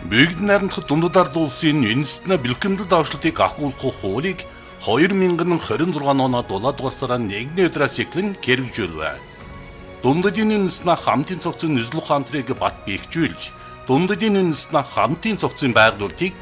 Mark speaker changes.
Speaker 1: Бүгд найрамдах дундад ард улсын үндэстэн бэлтгэмдэл давшлтыг агуулгах хуулийг 2026 оноо 7 дугаар сарын 1-ний өдрөөс эхлэн хэрэгжүүлв. Дундадын үндэстэн хамтын цогцын Нүзлэх хаан трийг бат бэхжүүлж, дундадын үндэстэн хамтын цогцын байгуулалтыг